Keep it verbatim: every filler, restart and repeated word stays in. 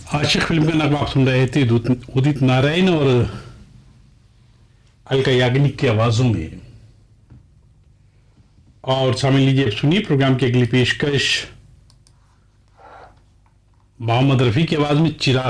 आशिक film का नाम आप सुन रहे थे उदित उदित नारायण और अलका याग्निक की आवाजों में। और शामिल लीजिए, अब सुनिए प्रोग्राम की अगली पेशकश मोहम्मद रफी की आवाज में चिराग